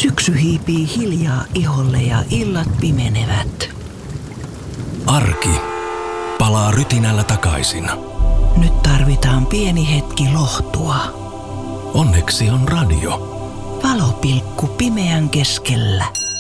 Syksy hiipii hiljaa iholle ja illat pimenevät. Arki palaa rytinällä takaisin. Nyt tarvitaan pieni hetki lohtua. Onneksi on radio. Valopilkku pimeän keskellä.